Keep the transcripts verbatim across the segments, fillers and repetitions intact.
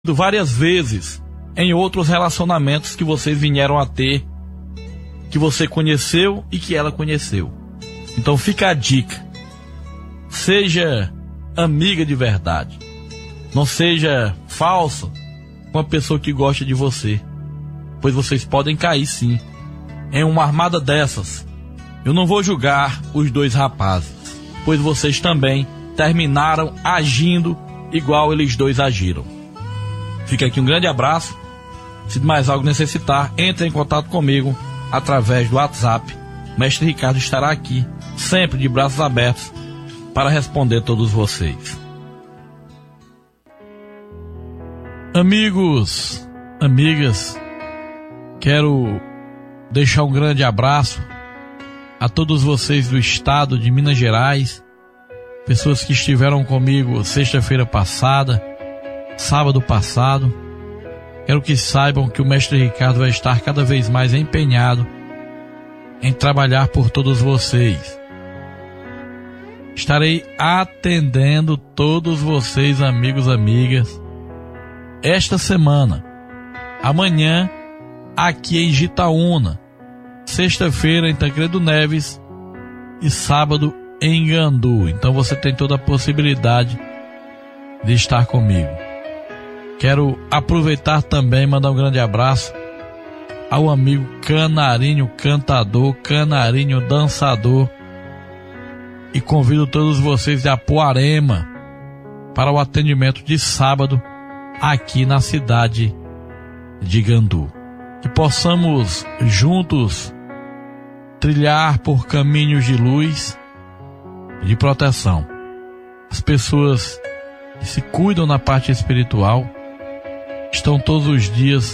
várias vezes em outros relacionamentos que vocês vieram a ter, que você conheceu e que ela conheceu. Então fica a dica: seja amiga de verdade, não seja falsa com a pessoa que gosta de você, pois vocês podem cair sim em uma armada dessas. Eu não vou julgar os dois rapazes, pois vocês também terminaram agindo igual eles dois agiram. Fica aqui um grande abraço. Se de mais algo necessitar, entre em contato comigo através do WhatsApp. Mestre Ricardo estará aqui, sempre de braços abertos, para responder todos vocês. Amigos, amigas, quero deixar um grande abraço a todos vocês do estado de Minas Gerais, pessoas que estiveram comigo sexta-feira passada, sábado passado. Quero que saibam que o Mestre Ricardo vai estar cada vez mais empenhado em trabalhar por todos vocês. Estarei atendendo todos vocês, amigos, amigas, esta semana. Amanhã, aqui em Jitaúna. Sexta-feira em Tancredo Neves e sábado em Gandu. Então você tem toda a possibilidade de estar comigo. Quero aproveitar também e mandar um grande abraço ao amigo Canarinho Cantador, Canarinho Dançador, e convido todos vocês de Apuarema para o atendimento de sábado aqui na cidade de Gandu. Que possamos juntos trilhar por caminhos de luz e de proteção. As pessoas que se cuidam na parte espiritual estão todos os dias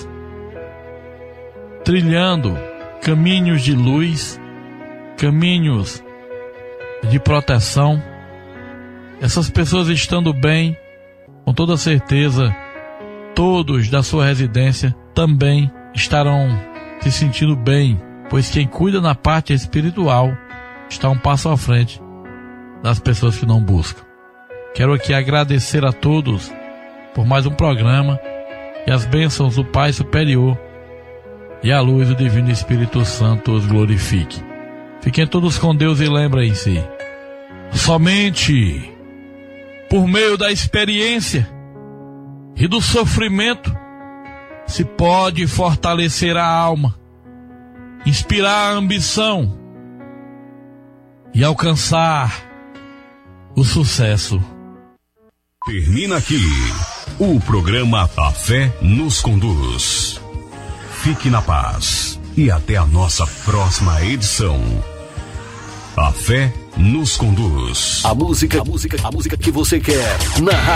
trilhando caminhos de luz, caminhos de proteção. Essas pessoas estando bem, com toda certeza, todos da sua residência também estarão se sentindo bem, pois quem cuida na parte espiritual está um passo à frente das pessoas que não buscam. Quero aqui agradecer a todos por mais um programa, e as bênçãos do Pai Superior e a luz do Divino Espírito Santo os glorifique. Fiquem todos com Deus e lembrem-se: somente por meio da experiência e do sofrimento se pode fortalecer a alma, inspirar a ambição e alcançar o sucesso. Termina aqui o programa A Fé nos Conduz. Fique na paz e até a nossa próxima edição. A Fé nos Conduz. A música, a música, a música que você quer na rádio.